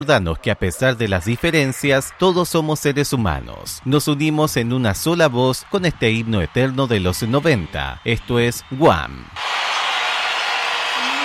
Recordarnos que a pesar de las diferencias, todos somos seres humanos. Nos unimos en una sola voz con este himno eterno de los 90. Esto es Guam.